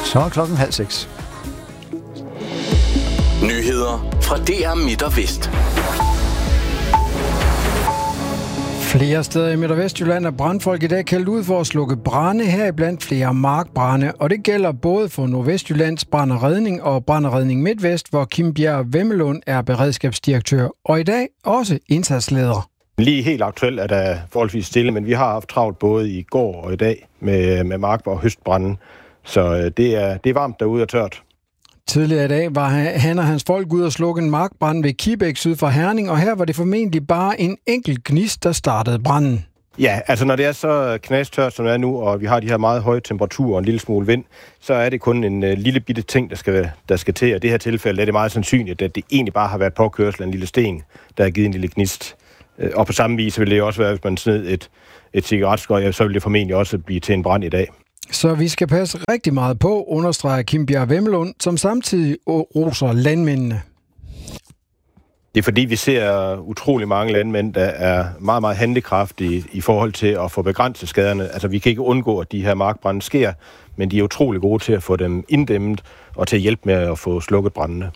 Så er klokken 5:30. Nyheder fra DR Midt og Vest. Flere steder i Midt- og Vestjylland er brandfolk i dag kaldt ud for at slukke brande, heriblandt flere markbrande. Og det gælder både for Nordvestjyllands Brand og Redning og Brand og Redning MidtVest, hvor Kim Bjerg Vemmelund er beredskabsdirektør. Og i dag også indsatsleder. Lige helt aktuelt er der forholdsvis stille, men vi har haft travlt både i går og i dag med mark- og høstbranden. Så det er varmt derude og tørt. Tidligere i dag var han og hans folk ude og slukke en markbrand ved Kibæk syd for Herning, og her var det formentlig bare en enkelt gnist, der startede branden. Ja, altså når det er så knastørt, som det er nu, og vi har de her meget høje temperaturer og en lille smule vind, så er det kun en lille bitte ting, der skal til. Og i det her tilfælde er det meget sandsynligt, at det egentlig bare har været påkørsel af en lille sten, der har givet en lille gnist. Og på samme vis vil det også være, hvis man sned et cigaretskøj, så vil det formentlig også blive til en brand i dag. Så vi skal passe rigtig meget på, understreger Kim Bjerg Vemmelund, som samtidig roser landmændene. Det er fordi, vi ser utrolig mange landmænd, der er meget, meget handlekraftige i forhold til at få begrænset skaderne. Altså, vi kan ikke undgå, at de her markbrande sker, men de er utrolig gode til at få dem inddæmmet og til at hjælpe med at få slukket brændene.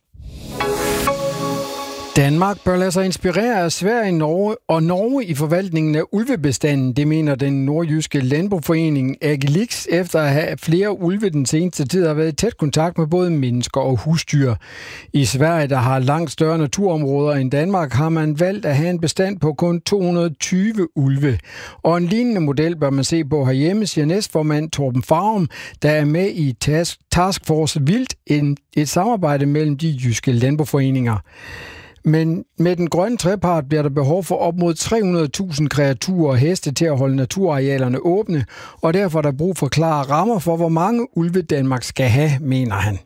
Danmark bør lade sig inspirere af Sverige, Norge i forvaltningen af ulvebestanden. Det mener den nordjyske landboforening Agilix, efter at have flere ulve den seneste tid har været i tæt kontakt med både mennesker og husdyr. I Sverige, der har langt større naturområder end Danmark, har man valgt at have en bestand på kun 220 ulve. Og en lignende model bør man se på herhjemme, siger næstformand Torben Farum, der er med i Taskforce Vildt, et samarbejde mellem de jyske landboforeninger. Men med den grønne trepart bliver der behov for op mod 300.000 kreaturer og heste til at holde naturarealerne åbne, og derfor er der brug for klare rammer for, hvor mange ulve Danmark skal have, mener han.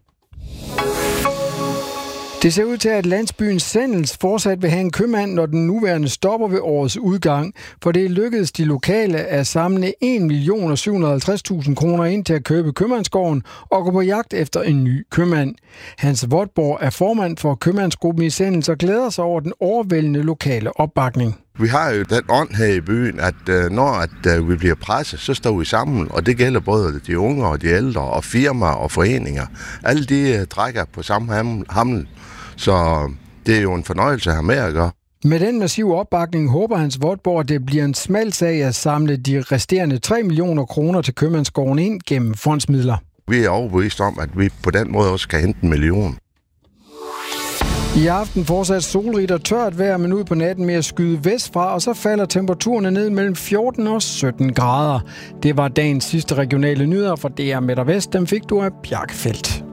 Det ser ud til, at landsbyen Sendels fortsat vil have en købmand, når den nuværende stopper ved årets udgang, for det lykkedes de lokale at samle 1.750.000 kroner ind til at købe købmandsgården og gå på jagt efter en ny købmand. Hans Vortborg er formand for købmandsgruppen i Sendels og glæder sig over den overvældende lokale opbakning. Vi har jo den ånd her i byen, at når vi bliver presset, så står vi sammen, og det gælder både de unge og de ældre, og firmaer og foreninger. Alle de trækker på samme hammel, så det er jo en fornøjelse at have med at gøre. Med den massive opbakning håber Hans Vortborg, at det bliver en smal sag at samle de resterende 3 millioner kroner til købmandsgården ind gennem fondsmidler. Vi er overbevist om, at vi på den måde også kan hente 1 million. I aften fortsat solrigt og tørt vejr, men ud på natten med at skyde vestfra, og så falder temperaturerne ned mellem 14 og 17 grader. Det var dagens sidste regionale nyheder fra DR Midt og Vest. Dem fik du af Bjarke Feldt.